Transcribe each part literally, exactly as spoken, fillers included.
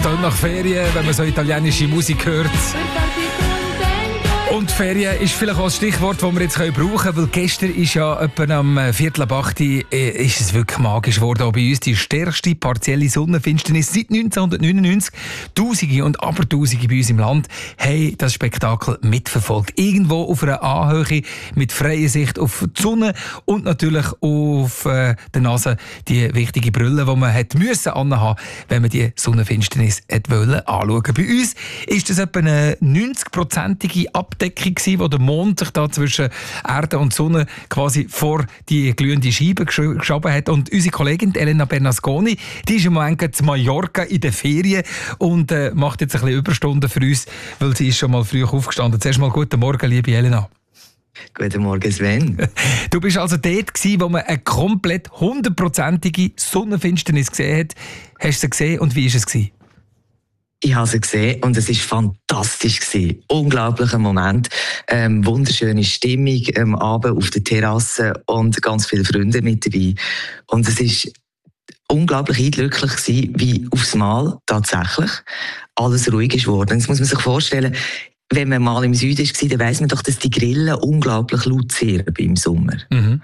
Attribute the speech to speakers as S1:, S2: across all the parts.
S1: klingt nach Ferien, wenn man so italienische Musik hört. Und Ferien ist vielleicht auch ein Stichwort, das wir jetzt brauchen können, weil gestern ist ja etwa am Viertel ab acht äh, ist es wirklich magisch geworden. Auch bei uns die stärkste partielle Sonnenfinsternis seit neunzehnhundertneunundneunzig. Tausende und Abertausende bei uns im Land haben das Spektakel mitverfolgt. Irgendwo auf einer Anhöhe mit freier Sicht auf die Sonne und natürlich auf äh, der Nase die wichtige Brille, die man hat müssen anhaben, wenn man die Sonnenfinsternis anschauen wollte. Bei uns ist das etwa eine neunzig-prozentige Abdeckung gewesen, wo der Mond sich da zwischen Erde und Sonne quasi vor die glühende Scheibe gesch- geschoben hat. Und unsere Kollegin Elena Bernasconi, die ist im Moment in Mallorca in den Ferien und äh, macht jetzt ein bisschen Überstunden für uns, weil sie ist schon mal früh aufgestanden. Zuerst mal guten Morgen, liebe Elena.
S2: Guten Morgen, Sven.
S1: Du bist also dort gewesen, wo man eine komplett hundertprozentige Sonnenfinsternis gesehen hat. Hast du sie gesehen und wie war es gewesen?
S2: Ich habe sie gesehen und es war fantastisch gewesen. Unglaublicher Moment, ähm, wunderschöne Stimmung am Abend auf der Terrasse und ganz viele Freunde mit dabei. Und es war unglaublich eindrücklich gewesen, wie aufs Mal tatsächlich alles ruhig ist geworden. Jetzt muss man sich vorstellen, wenn man mal im Süden war, dann weiss man doch, dass die Grillen unglaublich laut sind im Sommer. Mhm.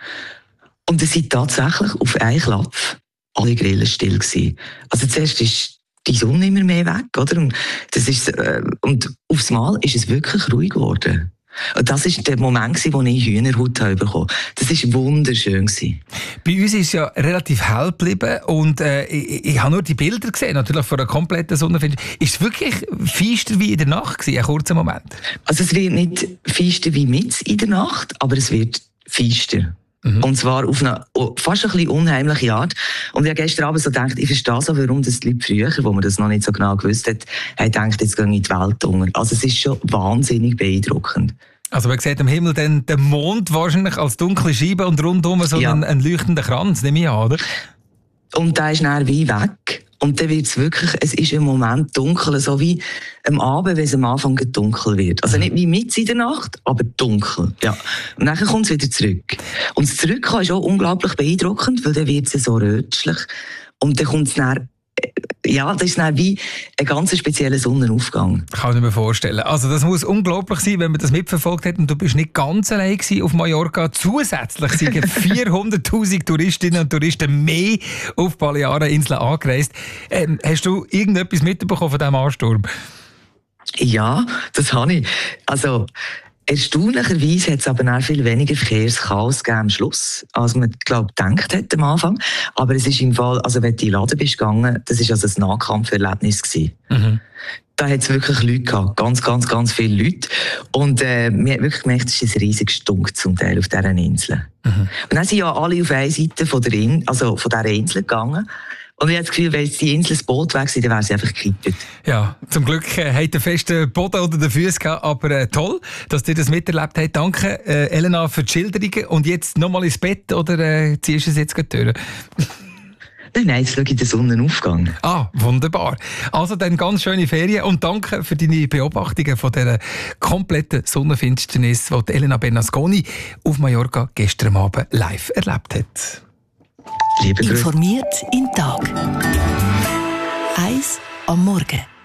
S2: Und es sind tatsächlich auf einen Klapp alle Grillen still gewesen. Also zuerst ist die Sonne immer mehr weg, oder? Und, das ist, äh, und aufs Mal ist es wirklich ruhig geworden. Und das war der Moment, wo ich Hühnerhaut bekommen habe. Das war wunderschön.
S1: Bei uns ist es ja relativ hell geblieben und äh, ich, ich habe nur die Bilder gesehen, natürlich von einer kompletten Sonnenfinsternis. Ist es wirklich feister wie in der Nacht gewesen, ein kurzer Moment?
S2: Also es wird nicht feister wie mit in der Nacht, aber es wird feister. Mhm. Und zwar auf eine fast ein bisschen unheimliche Art. Und ich habe gestern Abend so gedacht, ich verstehe so, warum das die Leute früher, wo man das noch nicht so genau gewusst hat, haben gedacht, jetzt gehen in die Welt unter. Also es ist schon wahnsinnig beeindruckend.
S1: Also man sieht am Himmel dann den Mond wahrscheinlich als dunkle Scheibe und rundum so ja. einen, einen leuchtenden Kranz, nehme ich an, oder?
S2: Und der ist dann wie weg. Und dann wird es wirklich, es ist im Moment dunkel, so wie am Abend, wenn es am Anfang dunkel wird. Also nicht wie mitten in der Nacht, aber dunkel. Ja. Und dann kommt es wieder zurück. Und das Zurückkommen ist auch unglaublich beeindruckend, weil dann wird es so rötlich. Und dann kommt es dann, ja, das ist dann wie ein ganz spezieller Sonnenaufgang.
S1: Kann ich mir vorstellen. Also das muss unglaublich sein, wenn man das mitverfolgt hat und du bist nicht ganz allein gewesen auf Mallorca. Zusätzlich sind vierhunderttausend Touristinnen und Touristen mehr auf die Baleareninseln angereist. Ähm, hast du irgendetwas mitbekommen von diesem Ansturm?
S2: Ja, das habe ich. Also erstaunlicherweise hat es aber auch viel weniger Verkehrschaos gegeben am Schluss, als man, glaube ich, gedacht hat am Anfang. Aber es ist im Fall, also wenn du in den Laden bist gegangen, das war also ein Nahkampferlebnis gewesen. Mhm. Da hat es wirklich Leute gehabt, ganz, ganz, ganz viele Leute. Und äh, man hat wirklich gemerkt, es ist ein riesiger Stunk zum Teil auf dieser Insel. Mhm. Und dann sind ja alle auf einer Seite von der In- also von dieser Insel gegangen. Und ich habe das Gefühl, wenn jetzt die Insel das Boot weg sind, dann wäre sie einfach gekippt.
S1: Ja, zum Glück äh, hat der feste Boden unter den Füßen gehabt, aber äh, toll, dass ihr das miterlebt habt. Danke, äh, Elena, für die Schilderungen. Und jetzt nochmal ins Bett oder äh, ziehst du es jetzt gleich durch?
S2: Nein, nein, jetzt schaue ich den Sonnenaufgang.
S1: Ah, wunderbar. Also dann ganz schöne Ferien und danke für deine Beobachtungen von dieser kompletten Sonnenfinsternis, die Elena Bernasconi auf Mallorca gestern Abend live erlebt hat.
S3: Informiert im Tag. Eins am Morgen.